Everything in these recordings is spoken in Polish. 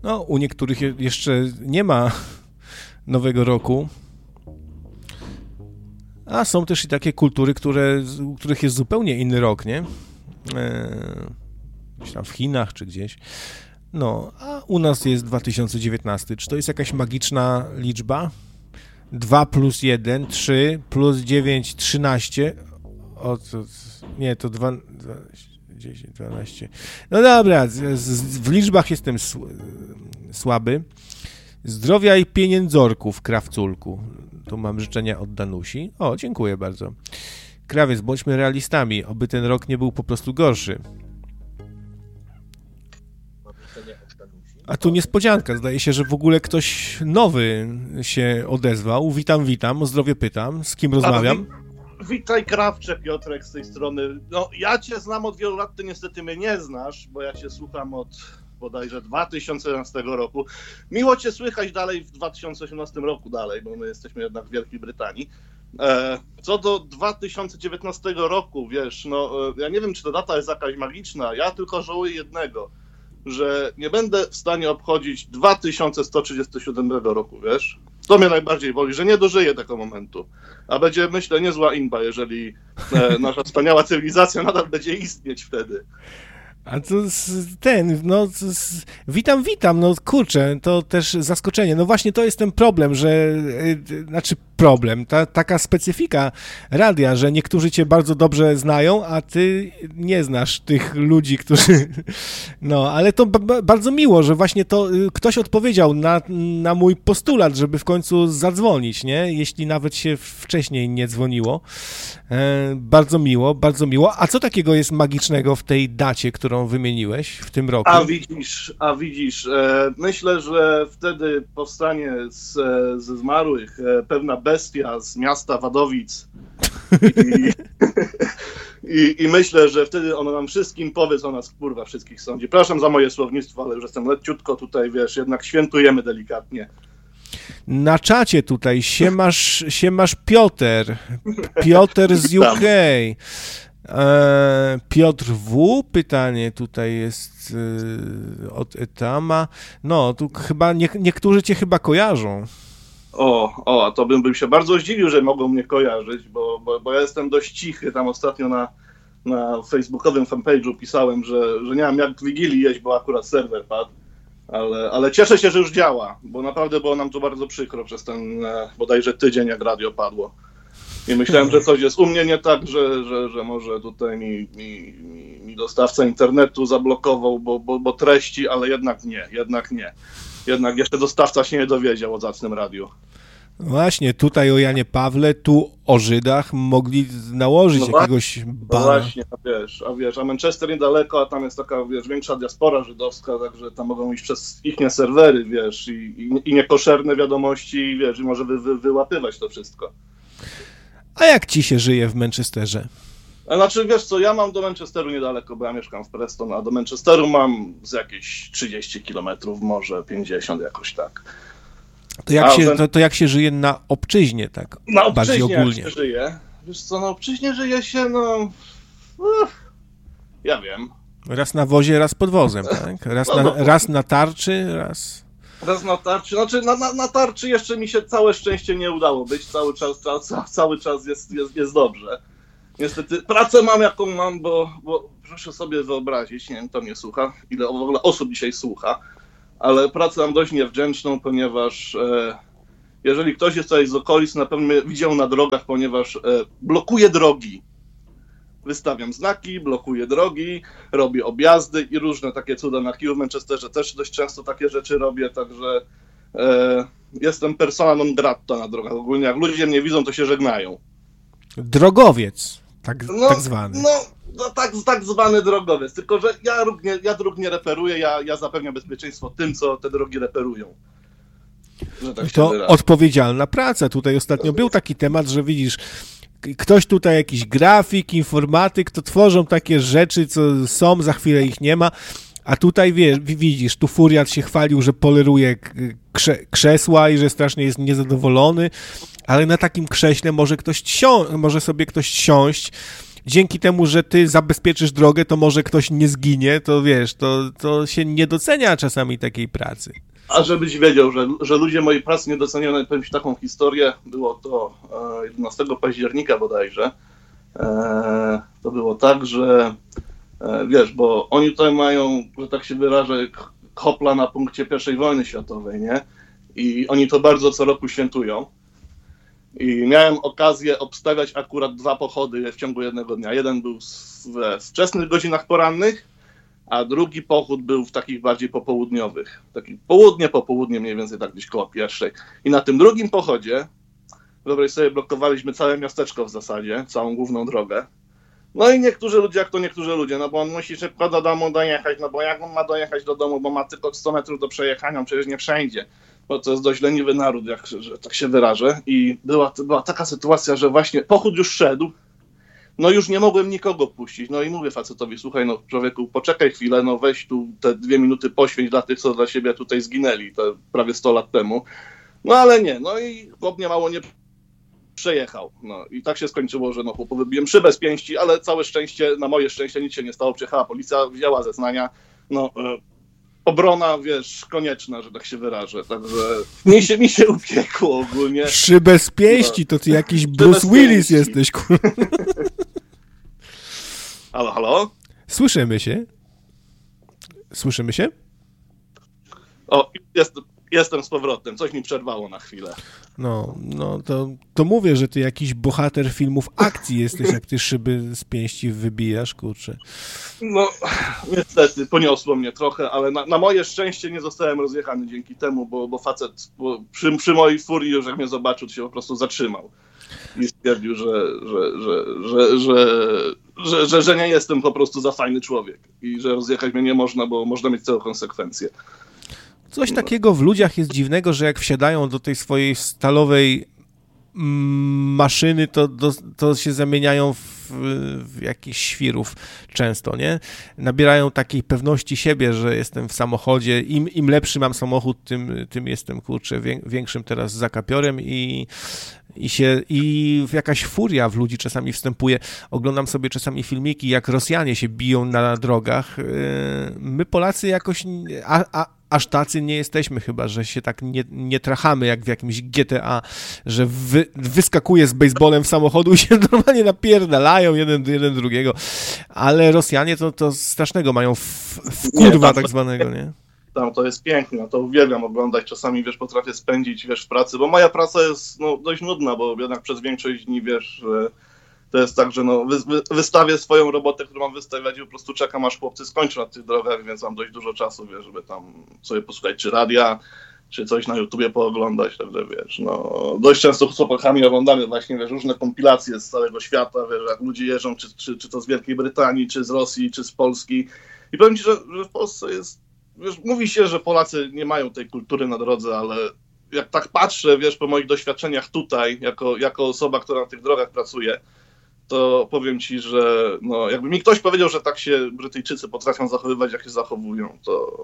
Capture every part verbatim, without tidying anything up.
No, u niektórych je, jeszcze nie ma nowego roku, a są też i takie kultury, które, u których jest zupełnie inny rok, nie? Eee, tam w Chinach czy gdzieś. No, a u nas jest dwa tysiące dziewiętnasty. Czy to jest jakaś magiczna liczba? dwa plus jeden, trzy, plus dziewięć, trzynaście. O, to, nie, to dwa, dziesięć, dwanaście. No dobra, z, z, w liczbach jestem słaby. Zdrowia i pieniędzorków, krawculku. Tu mam życzenia od Danusi. O, dziękuję bardzo. Krawiec, bądźmy realistami, oby ten rok nie był po prostu gorszy. A tu niespodzianka, zdaje się, że w ogóle ktoś nowy się odezwał. Witam, witam, o zdrowie pytam, z kim rozmawiam? Witaj, Krawcze, Piotrek z tej strony. No, ja cię znam od wielu lat, ty niestety mnie nie znasz, bo ja cię słucham od bodajże dwa tysiące jedenastego roku. Miło cię słychać dalej w dwa tysiące osiemnastym roku dalej, bo my jesteśmy jednak w Wielkiej Brytanii. E, co do dwa tysiące dziewiętnastego roku, wiesz, no ja nie wiem, czy ta data jest jakaś magiczna, ja tylko żałuję jednego, że nie będę w stanie obchodzić dwa tysiące sto trzydziestego siódmego roku, wiesz? To mnie najbardziej boli, że nie dożyję tego momentu. A będzie, myślę, niezła imba, jeżeli e, nasza wspaniała cywilizacja nadal będzie istnieć wtedy. A to ten, no witam, witam, no kurczę, to też zaskoczenie. No właśnie to jest ten problem, że, znaczy problem, ta, taka specyfika radia, że niektórzy cię bardzo dobrze znają, a ty nie znasz tych ludzi, którzy, no, ale to b- bardzo miło, że właśnie to ktoś odpowiedział na, na mój postulat, żeby w końcu zadzwonić, nie, jeśli nawet się wcześniej nie dzwoniło. E, bardzo miło, bardzo miło. A co takiego jest magicznego w tej dacie, którą wymieniłeś w tym roku? A widzisz, a widzisz, e, myślę, że wtedy powstanie z, ze zmarłych e, pewna bestia z miasta Wadowic i, i, i myślę, że wtedy ona nam wszystkim powie, co nas kurwa wszystkich sądzi. Przepraszam za moje słownictwo, ale już jestem leciutko tutaj, wiesz, jednak świętujemy delikatnie. Na czacie tutaj siemasz, siemasz Piotr, Piotr z U K. E, Piotr W. Pytanie tutaj jest e, od Etama. No, tu chyba nie, niektórzy cię chyba kojarzą. O, o, to bym, bym się bardzo zdziwił, że mogą mnie kojarzyć, bo, bo, bo ja jestem dość cichy. Tam ostatnio na, na facebookowym fanpage'u pisałem, że, że nie mam jak Wigilii jeść, bo akurat serwer padł. Ale, ale cieszę się, że już działa, bo naprawdę było nam to bardzo przykro przez ten e, bodajże tydzień, jak radio padło. I myślałem, że coś jest u mnie nie tak, że, że, że może tutaj mi, mi, mi, mi dostawca internetu zablokował, bo, bo, bo treści, ale jednak nie, jednak nie. Jednak jeszcze dostawca się nie dowiedział o zacnym radiu. Właśnie, tutaj o Janie Pawle, tu o Żydach mogli nałożyć no jakiegoś bana. No właśnie, a wiesz, a wiesz, a Manchester niedaleko, a tam jest taka, wiesz, większa diaspora żydowska, także tam mogą iść przez ich serwery, wiesz, i, i, i niekoszerne wiadomości, wiesz, i może wy, wy, wyłapywać to wszystko. A jak ci się żyje w Manchesterze? A znaczy, wiesz co, ja mam do Manchesteru niedaleko, bo ja mieszkam w Preston, a do Manchesteru mam z jakieś trzydzieści kilometrów, może pięćdziesiąt, jakoś tak. To jak, się, to, to jak się żyje na obczyźnie, tak na obczyźnie bardziej ogólnie? Jak się żyje? Wiesz co, na obczyźnie żyje się, no... Uff, ja wiem. Raz na wozie, raz pod wozem, tak? Raz, no, na, no. raz na tarczy, raz... Raz na tarczy, znaczy na, na, na tarczy jeszcze mi się całe szczęście nie udało być, cały czas, ca, cały czas jest, jest, jest dobrze. Niestety pracę mam jaką mam, bo, bo proszę sobie wyobrazić, nie wiem, to mnie słucha, ile w ogóle osób dzisiaj słucha, ale pracę mam dość niewdzięczną, ponieważ e, jeżeli ktoś jest tutaj z okolic, na pewno mnie widział na drogach, ponieważ e, blokuje drogi. Wystawiam znaki, blokuję drogi, robię objazdy i różne takie cuda na kiju. W Manchesterze też dość często takie rzeczy robię, także e, jestem persona non grata na drogach. Ogólnie jak ludzie mnie widzą, to się żegnają. Drogowiec, tak, no, tak zwany. No, no tak, tak zwany drogowiec, tylko że ja dróg nie, ja dróg nie reperuję, ja, ja zapewniam bezpieczeństwo tym, co te drogi reperują. Tak to odpowiedzialna praca. Tutaj ostatnio był taki temat, że widzisz, ktoś tutaj, jakiś grafik, informatyk, to tworzą takie rzeczy, co są, za chwilę ich nie ma, a tutaj wiesz, widzisz, tu Furiat się chwalił, że poleruje krze- krzesła i że strasznie jest niezadowolony, ale na takim krześle może ktoś sią- może sobie ktoś siąść dzięki temu, że ty zabezpieczysz drogę, to może ktoś nie zginie, to wiesz, to, to się nie docenia czasami takiej pracy. A żebyś wiedział, że, że ludzie mojej pracy nie doceniają, powiem ci taką historię, było to jedenastego października bodajże, e, to było tak, że e, wiesz, bo oni tutaj mają, że tak się wyrażę, hopla na punkcie pierwszej wojny światowej, nie? I oni to bardzo co roku świętują. I miałem okazję obstawiać akurat dwa pochody w ciągu jednego dnia. Jeden był we wczesnych godzinach porannych, a drugi pochód był w takich bardziej popołudniowych. Taki południe, popołudnie mniej więcej tak gdzieś koło pierwszej. I na tym drugim pochodzie, wyobraź sobie, blokowaliśmy całe miasteczko w zasadzie, całą główną drogę. No i niektórzy ludzie, jak to niektórzy ludzie, no bo on musi szybko do domu dojechać, no bo jak on ma dojechać do domu, bo ma tylko sto metrów do przejechania, przecież nie wszędzie. Bo to jest dość leniwy naród, jak że tak się wyrażę. I była, była taka sytuacja, że właśnie pochód już szedł, no już nie mogłem nikogo puścić. No i mówię facetowi, słuchaj, no człowieku, poczekaj chwilę, no weź tu te dwie minuty poświęć dla tych, co dla siebie tutaj zginęli, to prawie sto lat temu. No ale nie, no i chłop nie mało nie przejechał. No i tak się skończyło, że no chłopu wybiłem szybę z pięści, ale całe szczęście, na moje szczęście nic się nie stało. Przyjechała policja, wzięła zeznania, no e, obrona, wiesz, konieczna, że tak się wyrażę. Także mi się, mi się upiekło ogólnie. Szybę z pięści, to ty jakiś Bruce Willis jesteś, kur... Halo, halo? Słyszymy się? Słyszymy się? O, jest, jestem z powrotem. Coś mi przerwało na chwilę. No, no to, to mówię, że ty jakiś bohater filmów akcji jesteś, jak ty szyby z pięści wybijasz, kurczę. No, niestety, poniosło mnie trochę, ale na, na moje szczęście nie zostałem rozjechany dzięki temu, bo, bo facet bo przy, przy mojej furii już jak mnie zobaczył, to się po prostu zatrzymał. I stwierdził, że, że, że, że, że, że, że, że nie jestem po prostu za fajny człowiek i że rozjechać mnie nie można, bo można mieć całe konsekwencje. Coś takiego w ludziach jest dziwnego, że jak wsiadają do tej swojej stalowej maszyny, to, to, to się zamieniają w, w jakichś świrów często, nie? Nabierają takiej pewności siebie, że jestem w samochodzie. Im, im lepszy mam samochód, tym, tym jestem, kurczę, większym teraz zakapiorem i, i się i jakaś furia w ludzi czasami wstępuje. Oglądam sobie czasami filmiki, jak Rosjanie się biją na drogach. My Polacy jakoś a, a, aż tacy nie jesteśmy chyba, że się tak nie, nie trachamy jak w jakimś G T A, że wy, wyskakuje z baseballem w samochodu i się normalnie napierdalają jeden, jeden drugiego, ale Rosjanie to, to strasznego mają w, w kurwa nie, tak zwanego, nie? Tam to jest piękne, no to uwielbiam oglądać, czasami, wiesz, potrafię spędzić, wiesz, w pracy, bo moja praca jest, no, dość nudna, bo jednak przez większość dni, wiesz, to jest tak, że no, wy, wy, wystawię swoją robotę, którą mam wystawiać i po prostu czekam, aż chłopcy skończą na tych drogach, więc mam dość dużo czasu, wiesz, żeby tam sobie posłuchać czy radia, czy coś na YouTubie pooglądać, także wiesz, no, dość często z chłopakami oglądamy właśnie, wiesz, różne kompilacje z całego świata, wiesz, jak ludzie jeżdżą, czy, czy, czy to z Wielkiej Brytanii, czy z Rosji, czy z Polski i powiem ci, że, że w Polsce jest, wiesz, mówi się, że Polacy nie mają tej kultury na drodze, ale jak tak patrzę, wiesz, po moich doświadczeniach tutaj, jako, jako osoba, która na tych drogach pracuje, to powiem ci, że no, jakby mi ktoś powiedział, że tak się Brytyjczycy potrafią zachowywać, jak się zachowują, to,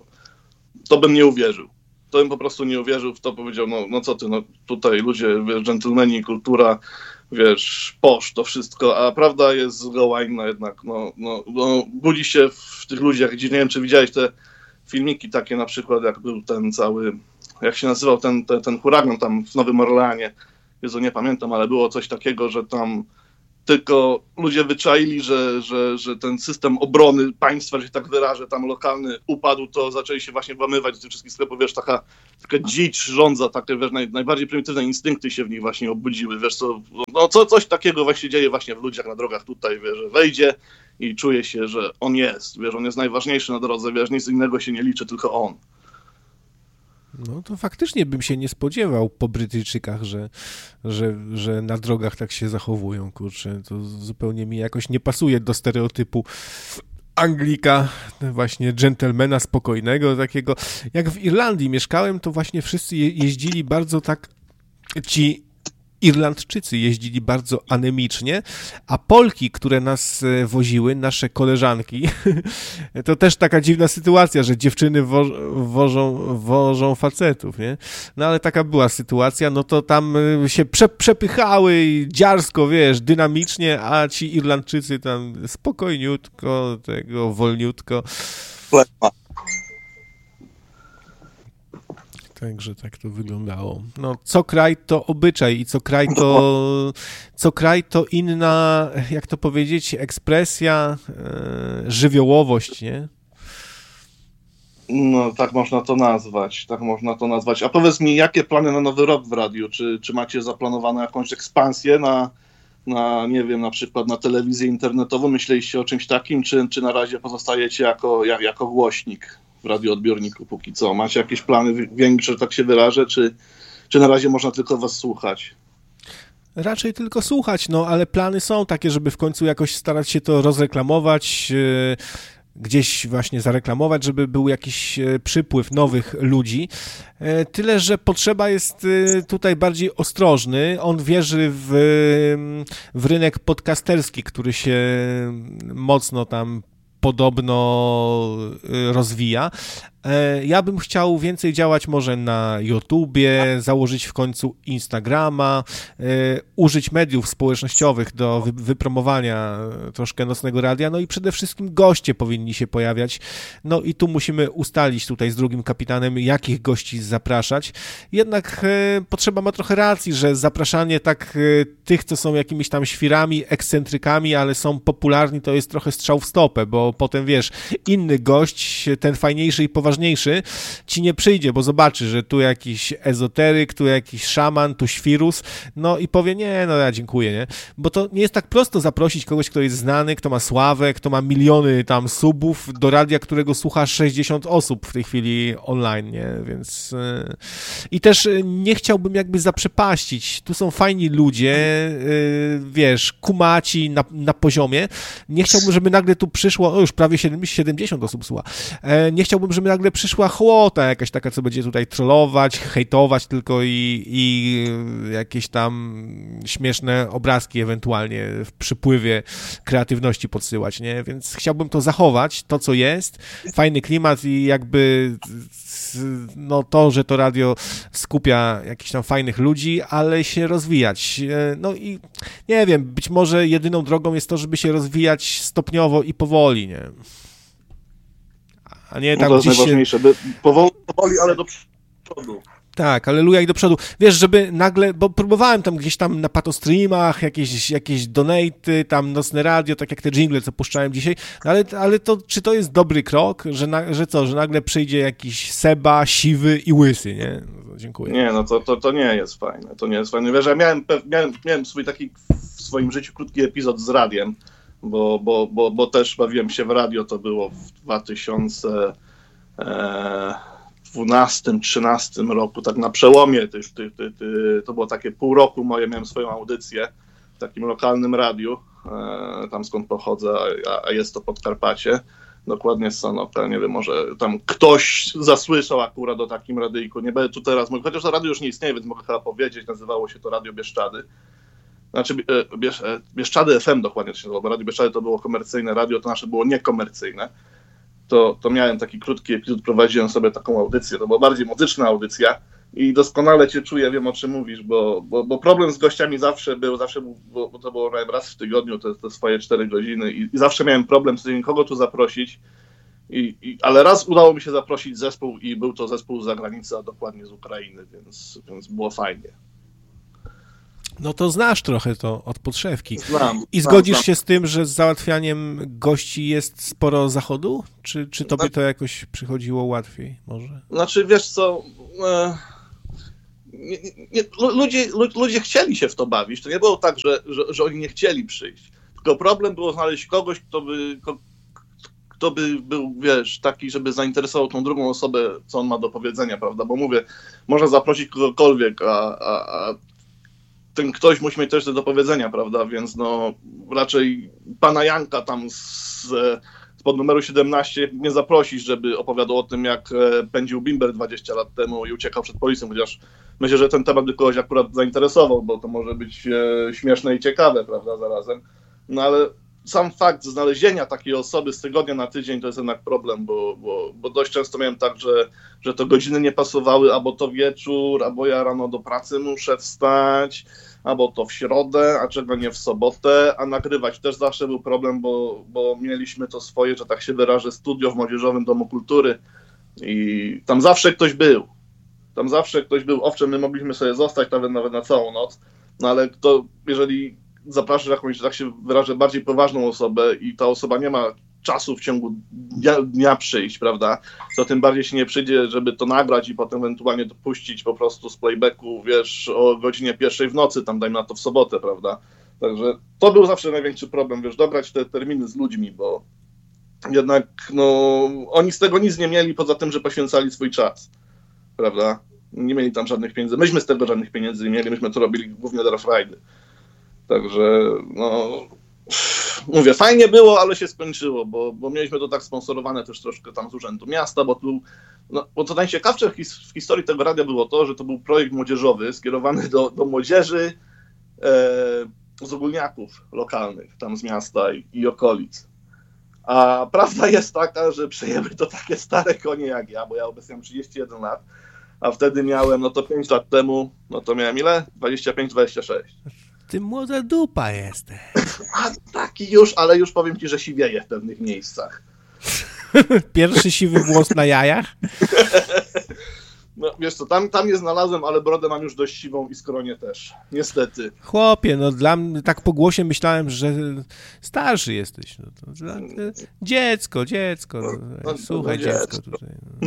to bym nie uwierzył. To bym po prostu nie uwierzył w to, powiedział, no, no co ty, no tutaj ludzie, wiesz, dżentelmeni, kultura, wiesz, posz, to wszystko, a prawda jest zgoła inna jednak, no, no, no budzi się w tych ludziach, gdzie nie wiem, czy widziałeś te filmiki takie na przykład, jak był ten cały, jak się nazywał ten, ten, ten huragan tam w Nowym Orleanie, Jezu, nie pamiętam, ale było coś takiego, że tam tylko ludzie wyczaili, że, że, że ten system obrony państwa, że się tak wyrażę, tam lokalny upadł, to zaczęli się właśnie włamywać do tych wszystkich sklepów, wiesz, taka, taka dzicz rządza, takie, wiesz, naj, najbardziej prymitywne instynkty się w nich właśnie obudziły, wiesz, co, no co, coś takiego właśnie dzieje właśnie w ludziach na drogach tutaj, wiesz, że wejdzie i czuje się, że on jest, wiesz, on jest najważniejszy na drodze, wiesz, nic innego się nie liczy, tylko on. No to faktycznie bym się nie spodziewał po Brytyjczykach, że, że, że na drogach tak się zachowują, kurczę. To zupełnie mi jakoś nie pasuje do stereotypu Anglika, właśnie dżentelmena spokojnego, takiego. Jak w Irlandii mieszkałem, to właśnie wszyscy je, jeździli bardzo tak ci Irlandczycy jeździli bardzo anemicznie, a Polki, które nas woziły, nasze koleżanki, to też taka dziwna sytuacja, że dziewczyny wo wożą, wożą facetów, nie? No ale taka była sytuacja, no to tam się prze przepychały dziarsko, wiesz, dynamicznie, a ci Irlandczycy tam spokojniutko, tego wolniutko. Także tak to wyglądało. No, co kraj to obyczaj i co kraj to, co kraj to inna, jak to powiedzieć, ekspresja, e, żywiołowość, nie? No, tak można to nazwać, tak można to nazwać. A powiedz mi, jakie plany na nowy rok w radiu? Czy, czy macie zaplanowaną jakąś ekspansję na, na, nie wiem, na przykład na telewizję internetową? Myśleliście o czymś takim, czy, czy na razie pozostajecie jako, jak, jako głośnik w radioodbiorniku póki co? Macie jakieś plany większe, że tak się wyrażę, czy, czy na razie można tylko was słuchać? Raczej tylko słuchać, no ale plany są takie, żeby w końcu jakoś starać się to rozreklamować, yy, gdzieś właśnie zareklamować, żeby był jakiś przypływ nowych ludzi. Tyle, że potrzeba jest tutaj bardziej ostrożny. On wierzy w, w rynek podcasterski, który się mocno tam podobno rozwija. Ja bym chciał więcej działać może na YouTubie, założyć w końcu Instagrama, użyć mediów społecznościowych do wypromowania troszkę Nocnego Radia, no i przede wszystkim goście powinni się pojawiać. No i tu musimy ustalić tutaj z drugim kapitanem, jakich gości zapraszać. Jednak potrzeba ma trochę racji, że zapraszanie tak tych, co są jakimiś tam świrami, ekscentrykami, ale są popularni, to jest trochę strzał w stopę, bo potem wiesz, inny gość, ten fajniejszy i poważniejszy, ważniejszy, ci nie przyjdzie, bo zobaczy, że tu jakiś ezoteryk, tu jakiś szaman, tu świrus, no i powie, nie, no ja dziękuję, nie? Bo to nie jest tak prosto zaprosić kogoś, kto jest znany, kto ma sławę, kto ma miliony tam subów do radia, którego słucha sześćdziesiąt osób w tej chwili online, nie? Więc yy... i też nie chciałbym jakby zaprzepaścić. Tu są fajni ludzie, yy, wiesz, kumaci na, na poziomie. Nie chciałbym, żeby nagle tu przyszło, o już prawie siedemdziesiąt osób słucha. Yy, nie chciałbym, żeby nagle przyszła chłota jakaś taka, co będzie tutaj trollować, hejtować tylko i, i jakieś tam śmieszne obrazki ewentualnie w przypływie kreatywności podsyłać, nie? Więc chciałbym to zachować, to co jest, fajny klimat i jakby no to, że to radio skupia jakichś tam fajnych ludzi, ale się rozwijać. No i nie wiem, być może jedyną drogą jest to, żeby się rozwijać stopniowo i powoli, nie? A nie no tak to jest najważniejsze, się... by powoli, powoli, ale do przodu. Tak, aleluja i do przodu. Wiesz, żeby nagle, bo próbowałem tam gdzieś tam na patostreamach, jakieś, jakieś donaty, tam Nocne Radio, tak jak te jingle, co puszczałem dzisiaj, no ale, ale to, czy to jest dobry krok, że, na, że co, że nagle przyjdzie jakiś Seba, siwy i łysy, nie? No, dziękuję. Nie, no to, to, to nie jest fajne, to nie jest fajne. Wiesz, ja miałem, miałem, miałem swój taki w swoim życiu krótki epizod z radiem, bo, bo, bo, bo też bawiłem się w radio, to było w dwa tysiące dwunastym trzynastym roku, tak na przełomie, ty, ty, ty, ty, to było takie pół roku moje, miałem swoją audycję w takim lokalnym radiu, e, tam skąd pochodzę, a, a jest to Podkarpacie, dokładnie z Sanoka, nie wiem, może tam ktoś zasłyszał akurat o takim radyjku, nie będę tu teraz mówił, chociaż to radio już nie istnieje, więc mogę chyba powiedzieć, nazywało się to Radio Bieszczady. Znaczy Biesz, Bieszczady F M dokładnie to się nazywało, bo Radio Bieszczady to było komercyjne radio, to nasze było niekomercyjne. To, to miałem taki krótki epizod, prowadziłem sobie taką audycję, to była bardziej muzyczna audycja i doskonale cię czuję, wiem o czym mówisz, bo, bo, bo problem z gościami zawsze był, zawsze był, bo, bo to było raz w tygodniu, te, te swoje cztery godziny i, i zawsze miałem problem z tym, kogo tu zaprosić, i, i, ale raz udało mi się zaprosić zespół i był to zespół z zagranicy, a dokładnie z Ukrainy, więc, więc było fajnie. No to znasz trochę to od podszewki. Znam, I znam, zgodzisz znam. się z tym, że z załatwianiem gości jest sporo zachodu? Czy, czy tobie to jakoś przychodziło łatwiej może? Znaczy, wiesz co, e, nie, nie, ludzie, ludzie chcieli się w to bawić. To nie było tak, że, że, że oni nie chcieli przyjść. Tylko problem było znaleźć kogoś, kto by, kto by był, wiesz, taki, żeby zainteresował tą drugą osobę, co on ma do powiedzenia, prawda? Bo mówię, można zaprosić kogokolwiek, a, a, a ten ktoś musi mieć też do powiedzenia, prawda, więc no raczej pana Janka tam z, spod numeru siedemnaście mnie zaprosić, żeby opowiadał o tym, jak e, pędził bimber dwadzieścia lat temu i uciekał przed policją, chociaż myślę, że ten temat by kogoś akurat zainteresował, bo to może być e, śmieszne i ciekawe, prawda, zarazem. No ale sam fakt znalezienia takiej osoby z tygodnia na tydzień to jest jednak problem, bo, bo, bo dość często miałem tak, że, że to godziny nie pasowały, albo to wieczór, albo ja rano do pracy muszę wstać, albo to w środę, a czego nie w sobotę, a nagrywać też zawsze był problem, bo, bo mieliśmy to swoje, że tak się wyrażę, studio w Młodzieżowym Domu Kultury i tam zawsze ktoś był. Tam zawsze ktoś był. Owszem, my mogliśmy sobie zostać nawet, nawet na całą noc, no ale kto, jeżeli zapraszasz jakąś, tak się wyrażę, bardziej poważną osobę i ta osoba nie ma czasu w ciągu dnia, dnia przyjść, prawda, to tym bardziej się nie przyjdzie, żeby to nagrać i potem ewentualnie dopuścić po prostu z playbacku, wiesz, o godzinie pierwszej w nocy, tam dajmy na to w sobotę, prawda. Także to był zawsze największy problem, wiesz, dobrać te terminy z ludźmi, bo jednak, no, oni z tego nic nie mieli, poza tym, że poświęcali swój czas, prawda. Nie mieli tam żadnych pieniędzy. Myśmy z tego żadnych pieniędzy nie mieli, myśmy to robili głównie dla frajdy. Także, no, mówię, fajnie było, ale się skończyło, bo, bo mieliśmy to tak sponsorowane też troszkę tam z Urzędu Miasta, bo tu, no, bo co najciekawsze w, his, w historii tego radia było to, że to był projekt młodzieżowy skierowany do, do młodzieży e, z ogólniaków lokalnych, tam z miasta i, i okolic. A prawda jest taka, że przejęły to takie stare konie jak ja, bo ja obecnie mam trzydzieści jeden lat, a wtedy miałem, no to pięć lat temu, no to miałem ile? dwadzieścia pięć dwadzieścia sześć. Ty młoda dupa jesteś. A taki już, ale już powiem ci, że siwieje w pewnych miejscach. Pierwszy siwy włos na jajach? No wiesz co, tam, tam nie znalazłem, ale brodę mam już dość siwą i skronie też. Niestety. Chłopie, no dla mnie, tak po głosie myślałem, że starszy jesteś. No to dla, dziecko, dziecko. No, no, słuchaj, no, dziecko. dziecko tutaj. No.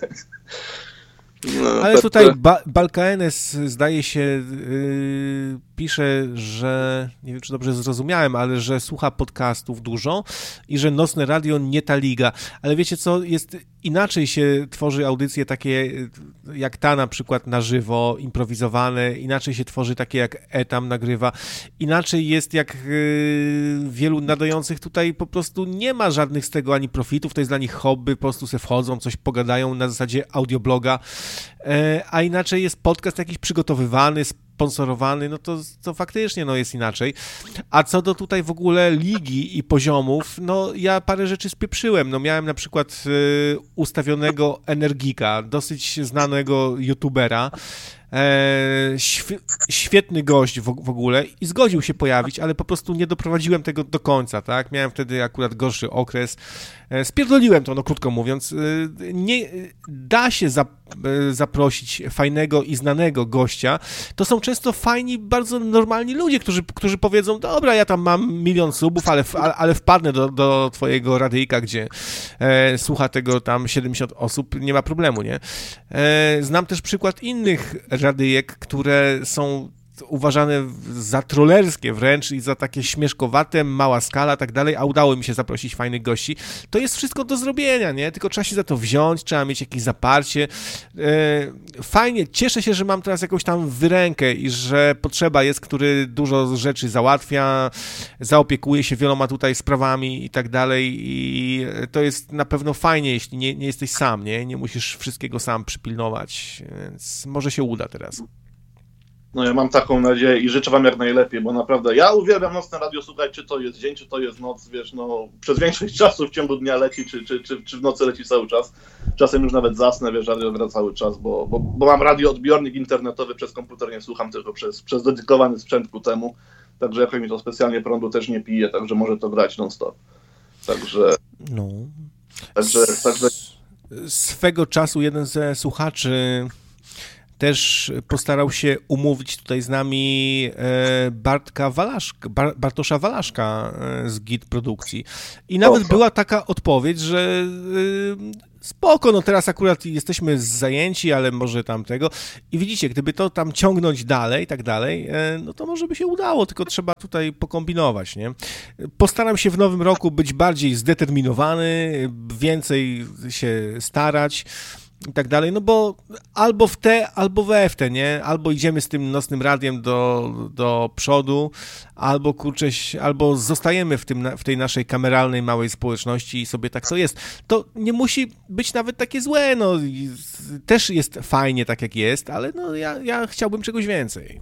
No, ale tutaj ba- Balkaenes zdaje się yy, pisze, że nie wiem, czy dobrze zrozumiałem, ale że słucha podcastów dużo i że Nocne Radio nie ta liga. Ale wiecie co, jest inaczej się tworzy audycje takie jak ta na przykład na żywo, improwizowane, inaczej się tworzy takie jak Etam nagrywa, inaczej jest jak yy, wielu nadających tutaj po prostu nie ma żadnych z tego ani profitów, to jest dla nich hobby, po prostu se wchodzą, coś pogadają na zasadzie audiobloga, a inaczej jest podcast jakiś przygotowywany, sponsorowany, no to, to faktycznie no jest inaczej. A co do tutaj w ogóle ligi i poziomów, no ja parę rzeczy spieprzyłem. No miałem na przykład y, ustawionego Energika, dosyć znanego youtubera, E, świ- świetny gość w, w ogóle i zgodził się pojawić, ale po prostu nie doprowadziłem tego do końca, tak? Miałem wtedy akurat gorszy okres. E, spierdoliłem to, no krótko mówiąc. E, nie da się zap- e, zaprosić fajnego i znanego gościa. To są często fajni, bardzo normalni ludzie, którzy, którzy powiedzą, dobra, ja tam mam milion subów, ale, w, ale, ale wpadnę do, do twojego radyjka, gdzie e, słucha tego tam siedemdziesiąt osób, nie ma problemu, nie? E, znam też przykład innych radyjek, które są uważane za trollerskie wręcz i za takie śmieszkowate, mała skala, tak dalej, a udało mi się zaprosić fajnych gości. To jest wszystko do zrobienia, nie? Tylko trzeba się za to wziąć, trzeba mieć jakieś zaparcie. Fajnie, cieszę się, że mam teraz jakąś tam wyrękę i że potrzeba jest, który dużo rzeczy załatwia, zaopiekuje się wieloma tutaj sprawami i tak dalej i to jest na pewno fajnie, jeśli nie, nie jesteś sam, nie? Nie musisz wszystkiego sam przypilnować, więc może się uda teraz. No ja mam taką nadzieję i życzę wam jak najlepiej, bo naprawdę ja uwielbiam Nocne Radio słuchać, czy to jest dzień, czy to jest noc, wiesz, no przez większość czasu w ciągu dnia leci, czy, czy, czy, czy w nocy leci cały czas. Czasem już nawet zasnę, wiesz, radio gra cały czas, bo, bo, bo mam radioodbiornik internetowy, przez komputer nie słucham, tylko przez, przez dedykowany sprzęt ku temu, także jakoś mi to specjalnie prądu też nie pije, także może to grać non-stop. Także... No. Także... także... Swego czasu jeden ze słuchaczy też postarał się umówić tutaj z nami Bartka Walaszka, Bar- Bartosza Walaszka z Git Produkcji. I nawet Oho. była taka odpowiedź, że spoko, no teraz akurat jesteśmy zajęci, ale może tamtego. I widzicie, gdyby to tam ciągnąć dalej i tak dalej, no to może by się udało, tylko trzeba tutaj pokombinować, nie? Postaram się w nowym roku być bardziej zdeterminowany, więcej się starać. i tak dalej, no bo albo w te, albo we w te, nie? Albo idziemy z tym nocnym radiem do, do przodu, albo kurczę, albo zostajemy w, tym, w tej naszej kameralnej małej społeczności i sobie tak to jest. To nie musi być nawet takie złe, no też jest fajnie tak jak jest, ale no ja, ja chciałbym czegoś więcej.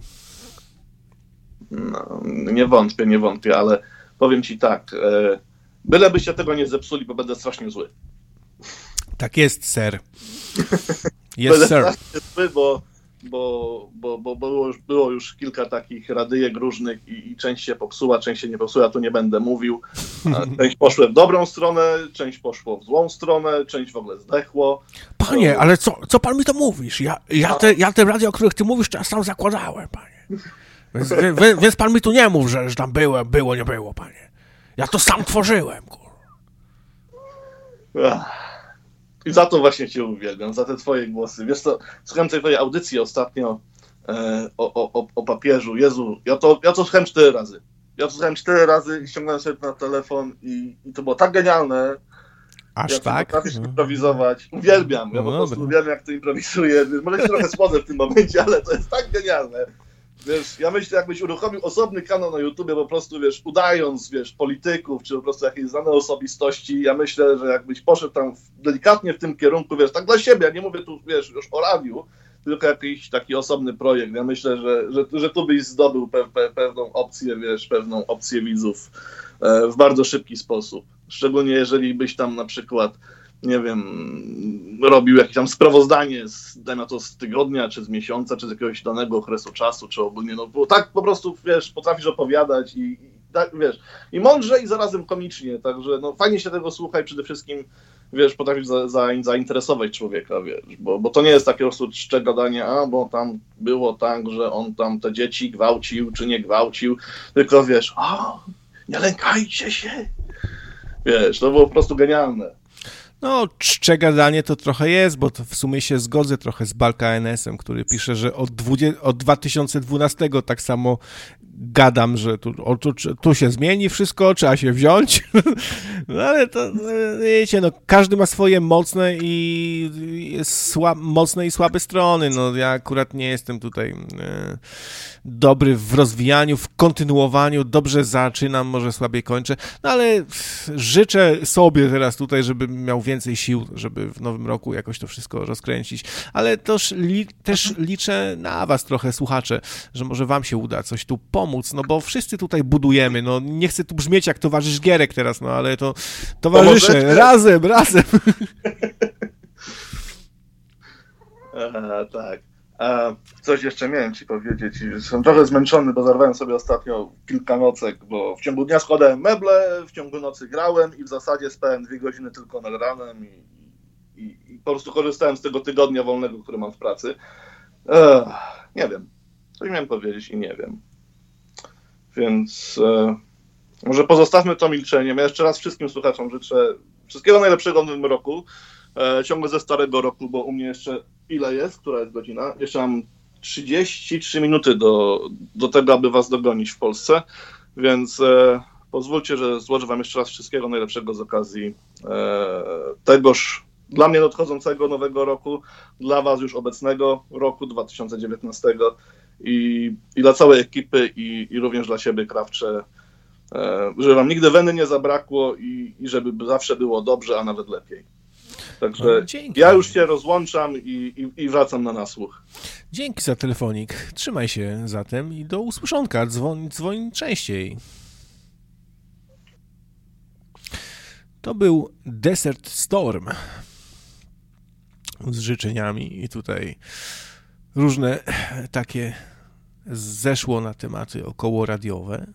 No, nie wątpię, nie wątpię, ale powiem ci tak, bylebyście tego nie zepsuli, bo będę strasznie zły. Tak jest, ser. Jest, będę sir. strasznie zły, bo, bo, bo, bo było, już, było już kilka takich radyjek różnych i, i część się popsuła, część się nie popsuła, tu nie będę mówił. Część poszła w dobrą stronę, część poszło w złą stronę, część w ogóle zdechło. Panie, ale co, co pan mi to mówisz? Ja, ja, te, ja te radio, o których ty mówisz, to ja sam zakładałem, panie. Więc, więc, więc pan mi tu nie mów, że, że tam było, było, nie było, panie. Ja to sam tworzyłem, kur. I za to właśnie cię uwielbiam, za te twoje głosy. Wiesz co, słuchałem tej twojej audycji ostatnio e, o, o, o papieżu. Jezu, ja to, ja to słuchałem cztery razy. Ja to słuchałem cztery razy i ściągnąłem sobie na telefon i, i to było tak genialne. Aż jak tak? Potrafisz improwizować. Uwielbiam, ja no po prostu dobra. uwielbiam, jak ty improwizujesz. Może się trochę słodzę w tym momencie, ale to jest tak genialne. Wiesz, ja myślę, jakbyś uruchomił osobny kanał na YouTubie, po prostu, wiesz, udając, wiesz, polityków, czy po prostu jakieś znane osobistości, ja myślę, że jakbyś poszedł tam w, delikatnie w tym kierunku, wiesz, tak dla siebie, ja nie mówię tu, wiesz, już o radiu, tylko jakiś taki osobny projekt. Ja myślę, że, że, że tu byś zdobył pe, pe, pewną opcję, wiesz, pewną opcję widzów e, w bardzo szybki sposób. Szczególnie jeżeli byś tam na przykład, nie wiem, robił jakieś tam sprawozdanie z, dajmy na to, z tygodnia, czy z miesiąca, czy z jakiegoś danego okresu czasu, czy ogólnie, no bo tak po prostu, wiesz, potrafisz opowiadać i, i tak, wiesz, i mądrze i zarazem komicznie, także no fajnie się tego słucha i przede wszystkim, wiesz, potrafisz za, za, zainteresować człowieka, wiesz, bo, bo to nie jest takie po prostu czcze gadanie, a bo tam było tak, że on tam te dzieci gwałcił, czy nie gwałcił, tylko wiesz, a nie lękajcie się, wiesz, to było po prostu genialne. No, czcze gadanie to trochę jest, bo to w sumie się zgodzę trochę z Balka N S-em, który pisze, że od, dwudziestego, od dwa tysiące dwunastego tak samo gadam, że tu, o, tu, tu się zmieni wszystko, trzeba się wziąć. No ale to, wiecie, no każdy ma swoje mocne i słab, mocne i słabe strony. No ja akurat nie jestem tutaj e, dobry w rozwijaniu, w kontynuowaniu, dobrze zaczynam, może słabiej kończę, no ale życzę sobie teraz tutaj, żebym miał więcej sił, żeby w nowym roku jakoś to wszystko rozkręcić, ale też, li, też liczę na was trochę, słuchacze, że może wam się uda coś tu pomóc, no bo wszyscy tutaj budujemy, no nie chcę tu brzmieć jak towarzysz Gierek teraz, no ale to towarzysze, Pomożecie? razem, razem. Aha, tak. A coś jeszcze miałem ci powiedzieć. Jestem trochę zmęczony, bo zarwałem sobie ostatnio kilka nocek, bo w ciągu dnia składałem meble, w ciągu nocy grałem i w zasadzie spałem dwie godziny tylko nad ranem i, i, i po prostu korzystałem z tego tygodnia wolnego, który mam w pracy. Ech, nie wiem. Coś miałem powiedzieć i nie wiem. Więc e, może pozostawmy to milczeniem. Ja jeszcze raz wszystkim słuchaczom życzę wszystkiego najlepszego w nowym roku. E, ciągle ze starego roku, bo u mnie jeszcze ile jest? Która jest godzina? Jeszcze mam trzydzieści trzy minuty do, do tego, aby was dogonić w Polsce, więc e, pozwólcie, że złożę wam jeszcze raz wszystkiego najlepszego z okazji e, tegoż dla mnie nadchodzącego nowego roku, dla was już obecnego roku dwa tysiące dziewiętnastego i, i dla całej ekipy i, i również dla siebie, Krawcze, e, żeby wam nigdy weny nie zabrakło i, i żeby zawsze było dobrze, a nawet lepiej. Także No, ja już się rozłączam i, i, i wracam na nasłuch. Dzięki za telefonik. Trzymaj się zatem i do usłyszonka. Dzwoń, dzwoń częściej. To był Desert Storm z życzeniami i tutaj różne takie zeszło na tematy około radiowe.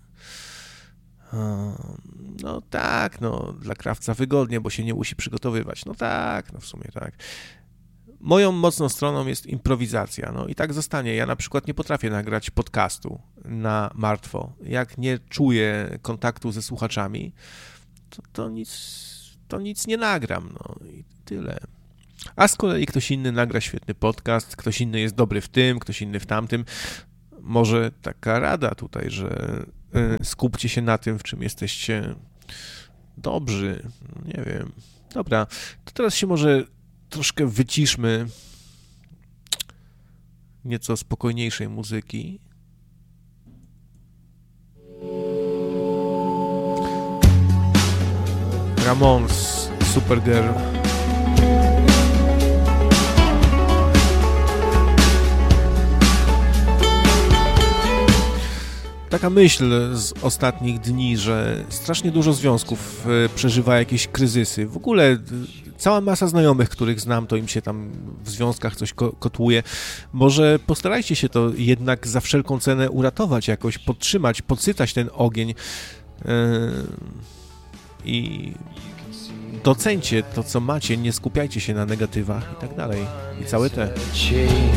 No tak, no dla krawca wygodnie, bo się nie musi przygotowywać. No tak, no w sumie tak. Moją mocną stroną jest improwizacja, no i tak zostanie. Ja na przykład nie potrafię nagrać podcastu na martwo. Jak nie czuję kontaktu ze słuchaczami, to, to, nic, to nic nie nagram, no i tyle. A z kolei ktoś inny nagra świetny podcast, ktoś inny jest dobry w tym, ktoś inny w tamtym. Może taka rada tutaj, że skupcie się na tym, w czym jesteście dobrzy. Nie wiem. Dobra, to teraz się może troszkę wyciszmy nieco spokojniejszej muzyki. Ramones, Supergirl. Taka myśl z ostatnich dni, że strasznie dużo związków przeżywa jakieś kryzysy. W ogóle cała masa znajomych, których znam, to im się tam w związkach coś kotłuje. Może postarajcie się to jednak za wszelką cenę uratować jakoś, podtrzymać, podsycać ten ogień yy, i doceńcie to, co macie, nie skupiajcie się na negatywach i tak dalej. I całe te...